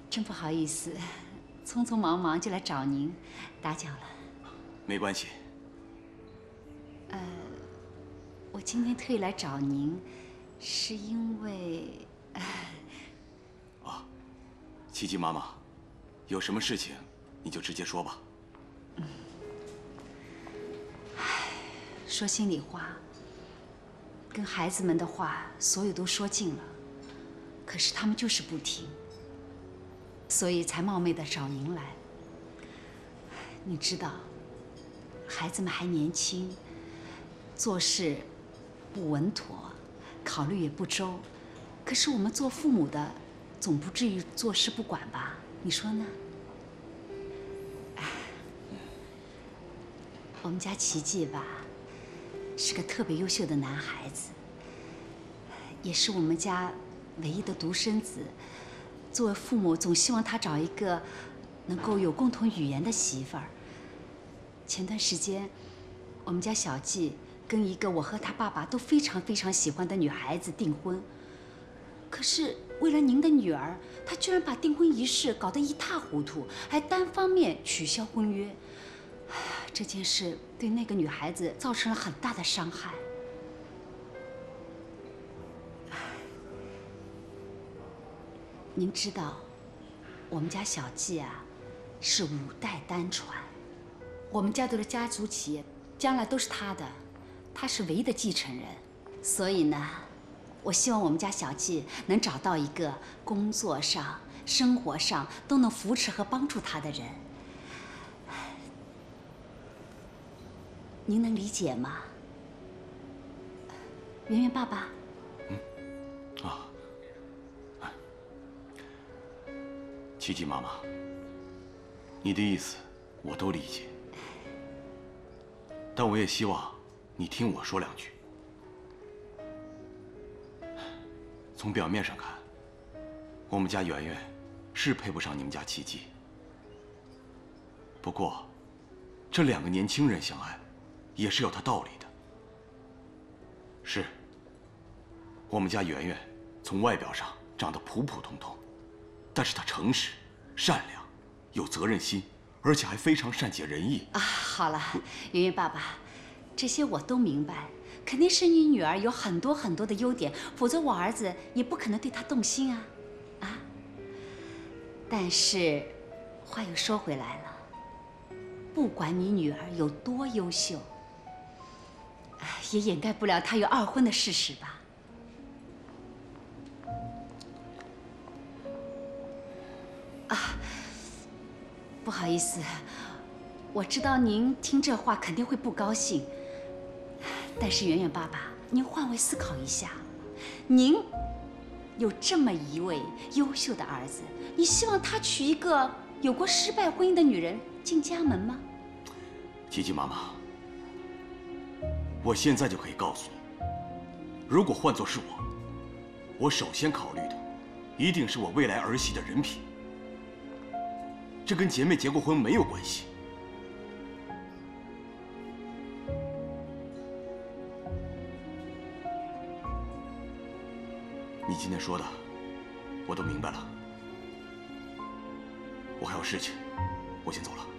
真不好意思，匆匆忙忙就来找您，打搅了。 没关系。 我今天特意来找您，是因为…… 琪琪妈妈，有什么事情你就直接说吧。 说心里话，跟孩子们的话，所有都说尽了，可是他们就是不听，所以才冒昧的找您来。你知道，孩子们还年轻，做事不稳妥，考虑也不周，可是我们做父母的，总不至于坐视不管吧？你说呢？我们家奇迹吧，是个特别优秀的男孩子，也是我们家唯一的独生子。作为父母，总希望他找一个能够有共同语言的媳妇儿。前段时间，我们家小季跟一个我和他爸爸都非常非常喜欢的女孩子订婚，可是为了您的女儿，他居然把订婚仪式搞得一塌糊涂，还单方面取消婚约。这件事对那个女孩子造成了很大的伤害。您知道，我们家小季啊，是5代单传，我们家族的家族企业将来都是他的，他是唯一的继承人。所以呢，我希望我们家小季能找到一个工作上、生活上都能扶持和帮助他的人。您能理解吗，圆圆爸爸？ 琪琪妈妈，你的意思我都理解，但我也希望你听我说2句。从表面上看，我们家圆圆是配不上你们家琪琪。不过，这2个年轻人相爱，也是有他道理的。是，我们家圆圆从外表上长得普普通通，但是她诚实、善良，有责任心，而且还非常善解人意。 好了，圆圆爸爸，这些我都明白，肯定是你女儿有很多很多的优点，否则我儿子也不可能对她动心啊。但是话又说回来了，不管你女儿有多优秀，也掩盖不了她有2婚的事实吧？不好意思，我知道您听这话肯定会不高兴，但是圆圆爸爸，您换位思考一下，您有这么一位优秀的儿子，你希望他娶一个有过失败婚姻的女人进家门吗？ 琪琪妈妈，我现在就可以告诉你，如果换作是我首先考虑的一定是我未来儿媳的人品，这跟结没结过婚没有关系。你今天说的，我都明白了。我还有事情，我先走了。